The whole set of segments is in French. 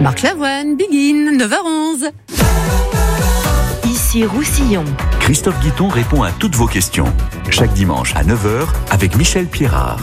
Marc Lavoine, Begin, 9h11. Ici Roussillon. Christophe Guiton répond à toutes vos questions. Chaque dimanche à 9h avec Michel Pierrard.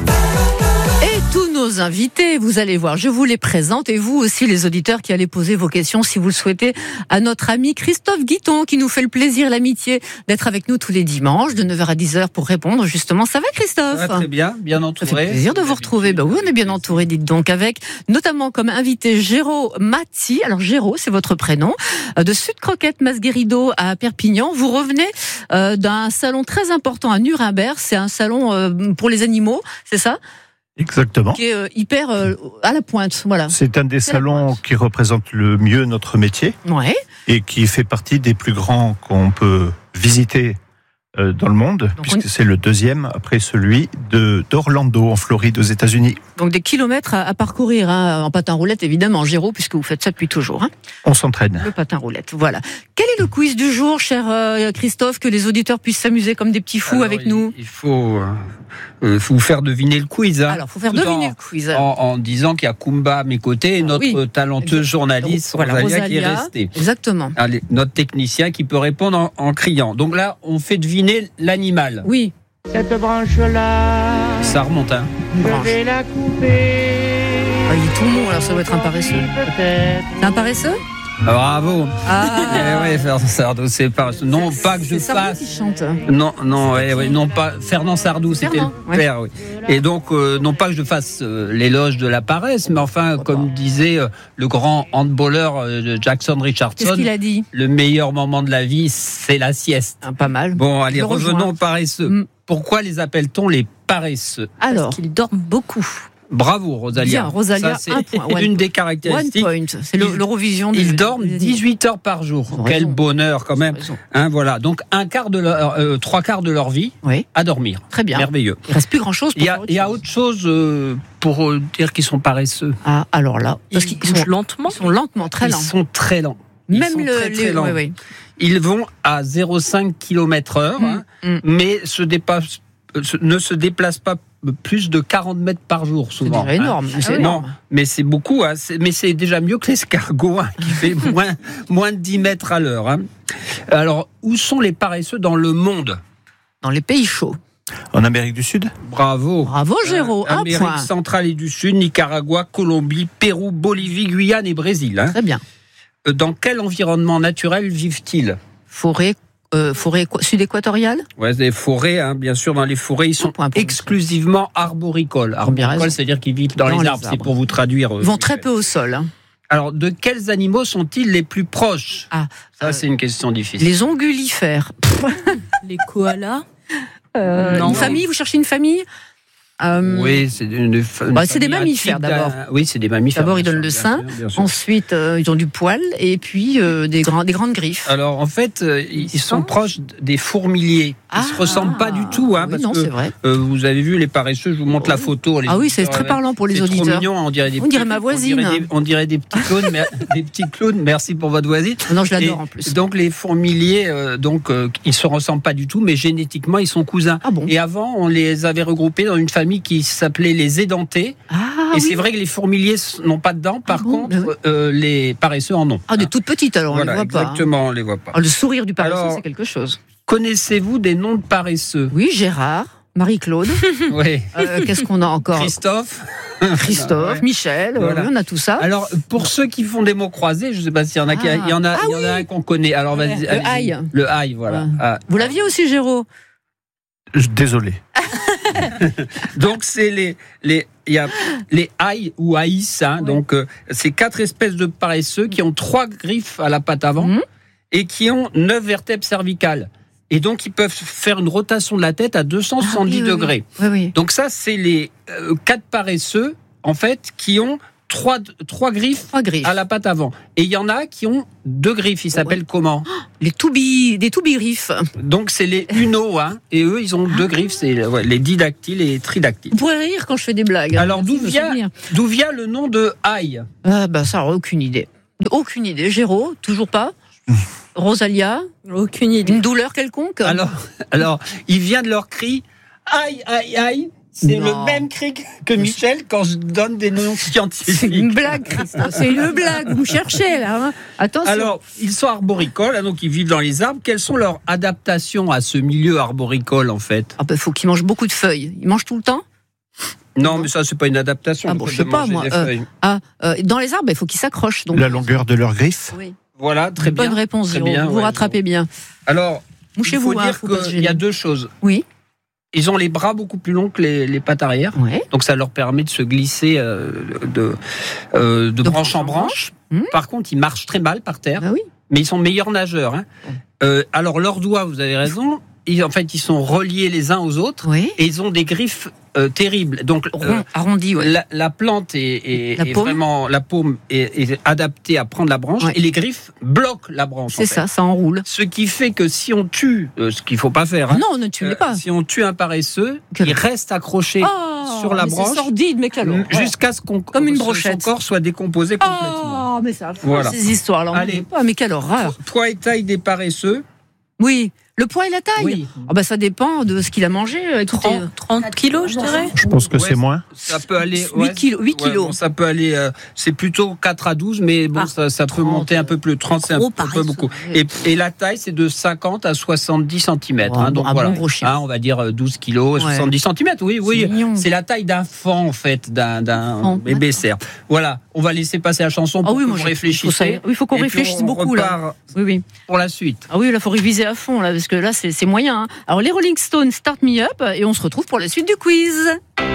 Et tous nos invités, vous allez voir, je vous les présente et vous aussi les auditeurs qui allez poser vos questions si vous le souhaitez à notre ami Christophe Guiton qui nous fait le plaisir, l'amitié d'être avec nous tous les dimanches de 9h à 10h pour répondre justement. Ça va Christophe ? Ça va très bien, bien entouré. Ça fait plaisir de vous retrouver. Ben oui, on est bien entouré, dites donc, avec notamment comme invité Géraud Matti. Alors Géraud, c'est votre prénom, de Sud Croquette Masguerido à Perpignan. Vous revenez d'un salon très important à Nuremberg. C'est un salon pour les animaux, c'est ça ? Exactement. Qui est hyper à la pointe, voilà. C'est un des salons qui représente le mieux notre métier, ouais. Et qui fait partie des plus grands qu'on peut visiter dans le monde, puisque c'est le deuxième après celui d'Orlando en Floride aux États-Unis. Donc des kilomètres à parcourir, hein, en patin roulette évidemment, Géraud, puisque vous faites ça depuis toujours. Hein. On s'entraîne. Le patin roulette, voilà. Quel est le quiz du jour, cher Christophe, que les auditeurs puissent s'amuser comme des petits fous avec nous ? Il faut vous faire deviner le quiz. Hein, alors, il faut faire deviner le quiz. En disant qu'il y a Kumba à mes côtés et notre talenteuse journaliste Rosalia qui est restée. Exactement. Allez, notre technicien qui peut répondre en criant. Donc là, on fait deviner l'animal. Oui. Cette branche-là, ça remonte, hein. je vais la couper. Ah, il est tout mou, alors ça doit être un paresseux. Peut-être. C'est un paresseux ? Bravo. Ah. Ouais, Fernand Sardou, c'est pas. Non, pas que je fasse. Qui chante. Non, pas Fernand Sardou, c'était le père. Oui. Et donc, non pas que je fasse l'éloge de la paresse, mais enfin, comme disait le grand handballeur Jackson Richardson. Qu'est-ce qu'il a dit ? Le meilleur moment de la vie, c'est la sieste. Ah, pas mal. Bon, allez, revenons aux paresseux. Pourquoi les appelle-t-on les paresseux ? Alors, parce qu'ils dorment beaucoup. Bravo, Rosalia. Bien, Rosalia, ça, un point. Une des caractéristiques. One point. C'est l'Eurovision. Ils dorment 18 heures par jour. Quel bonheur, quand même. Hein, voilà. Donc, trois quarts de leur vie à dormir. Très bien. Merveilleux. Il ne reste plus grand-chose pour Il y a autre chose pour dire qu'ils sont paresseux. Ah, alors là. Parce qu'ils bougent lentement. Ils sont lentement, très lents. Ils sont très lents. Même très lents. Oui. Ils vont à 0,5 km/h, mais ne se déplacent pas plus de 40 mètres par jour, souvent. C'est déjà énorme. Hein. Non, mais c'est beaucoup. Hein. Mais c'est déjà mieux que l'escargot, hein, qui fait moins de 10 mètres à l'heure. Hein. Alors, où sont les paresseux dans le monde ? Dans les pays chauds. En Amérique du Sud ? Bravo, Géraud. Amérique centrale et du Sud, Nicaragua, Colombie, Pérou, Bolivie, Guyane et Brésil. Hein. Très bien. Dans quel environnement naturel vivent-ils ? Forêt sud-équatoriale ? Ouais, des forêts, hein, bien sûr, dans les forêts, ils sont exclusivement arboricoles. Arboricoles, c'est-à-dire qu'ils vivent dans les arbres, c'est pour vous traduire. Ils vont très peu au sol. Hein. Alors, de quels animaux sont-ils les plus proches ? Ça, c'est une question difficile. Les ongulifères. Les koalas. Une famille, vous cherchez une famille ? Oui, c'est c'est des mammifères d'abord. Oui, c'est des mammifères. D'abord, ils donnent le sein. Ensuite, ils ont du poil et puis des grandes griffes. Alors, en fait, ils sont proches des fourmiliers. Ils se ressemblent pas du tout, hein, parce que c'est vrai. Vous avez vu les paresseux. Je vous montre la photo. C'est très parlant pour les auditeurs. C'est trop mignon. On dirait ma voisine. On dirait des petits clowns. Des petits clowns. Merci pour votre voisine. Non, je l'adore en plus. Donc les fourmiliers, ils se ressemblent pas du tout, mais génétiquement, ils sont cousins. Ah bon ? Et avant, on les avait regroupés dans une famille qui s'appelait les édentés. C'est vrai que les fourmiliers n'ont pas de dents. Par contre, les paresseux en ont. Des toutes petites, alors on les voit pas. Exactement, on les voit pas. Le sourire du paresseux, c'est quelque chose. Connaissez-vous des noms de paresseux ? Oui, Gérard, Marie-Claude. Oui. Qu'est-ce qu'on a encore ? Christophe, Michel, on a tout ça. Alors, pour ceux qui font des mots croisés, je ne sais pas s'il y en a il y en a un qu'on connaît. Alors, vas-y. Le aïe. Le aïe, voilà. Vous l'aviez aussi, Géraud ? Désolé. Donc c'est il y a les aïs ou aïs, hein, donc c'est 4 espèces de paresseux qui ont 3 griffes à la patte avant et qui ont 9 vertèbres cervicales. Et donc ils peuvent faire une rotation de la tête à 270 degrés. Oui. Donc ça c'est les 4 paresseux en fait qui ont 3 griffes à la patte avant. Et il y en a qui ont 2 griffes. Ils s'appellent comment ? Des toubigriffes. Donc c'est les unos, hein, et eux ils ont 2 griffes, c'est les didactyles et les tridactyles. Vous pourrez rire quand je fais des blagues. Alors d'où vient le nom de aïe ? Ça, aucune idée. Aucune idée. Géraud, toujours pas ? Rosalia ? Aucune idée. Une douleur quelconque ? Alors, il vient de leur cri aïe, aïe, aïe. C'est Non. le même cri que Michel quand je donne des noms C'est scientifiques. une blague, Christophe. C'est une blague. Vous me cherchez, là. Hein. Attention. Alors, ils sont arboricoles, hein, donc ils vivent dans les arbres. Quelles sont leurs adaptations à ce milieu arboricole, en fait? Ah ben, faut qu'ils mangent beaucoup de feuilles. Ils mangent tout le temps? Non, mais ça, c'est pas une adaptation. Ah le bon, fait je sais de pas, manger moi. des feuilles. Dans les arbres, il faut qu'ils s'accrochent. Donc. La longueur de leurs griffes. Oui. Voilà, très bien. Bonne réponse, Très Giraud. bien, vous ouais, rattrapez bien. Alors, il Mouchez-vous. faut hein, dire faut pas se qu'il y a gêner. 2 choses. Oui. Ils ont les bras beaucoup plus longs que les pattes arrière. Ouais. Donc ça leur permet de se glisser de branche en branche. Mmh. Par contre, ils marchent très mal par terre, Bah oui. mais ils sont meilleurs nageurs. Hein. Alors leurs doigts, vous avez raison, ils sont reliés les uns aux autres Oui. et ils ont des griffes terribles. Donc Arrondi, ouais. la plante est La paume. vraiment, la paume est adaptée à prendre la branche Ouais. et les griffes bloquent la branche. C'est en fait. ça enroule. Ce qui fait que si on tue, ce qu'il faut pas faire, hein, Non, ne tuez pas. si on tue un paresseux, Quel- il reste accroché Oh, sur la mais branche c'est sordide, mais quelle horreur. jusqu'à ce qu'on Comme une son brochette. corps soit décomposé complètement. Oh, mais ça Voilà. ces histoires là. Allez. Pas, mais quelle horreur. Poids et taille des paresseux. Oui. Le poids et la taille. Oui. Ah bah ça dépend de ce qu'il a mangé. Écoutez, 30 kilos, je dirais. Je pense que Ouais, c'est moins. Ça peut aller 8 kilos. 8 kilos. bon, ça peut aller. C'est plutôt 4 à 12, mais bon, Ah, ça peut 30, monter un peu plus. 30, c'est un trop peu paresseux. beaucoup. Et la taille, c'est de 50 à 70 cm. Oh, donc un voilà. bon gros chien. On va dire 12 kilos, Ouais. 70 cm. Oui, C'est oui. mignon. C'est la taille d'un fait, d'un Enfant, bébé cerf. Voilà. On va laisser passer la chanson pour Ah oui, que moi vous il faut réfléchissiez. il faut qu'on Et puis, réfléchisse on beaucoup là. repart Oui, oui. pour la suite. Ah oui, là, faut réviser à fond, là, parce que là, c'est moyen. Hein. Alors, les Rolling Stones, Start Me Up, et on se retrouve pour la suite du quiz.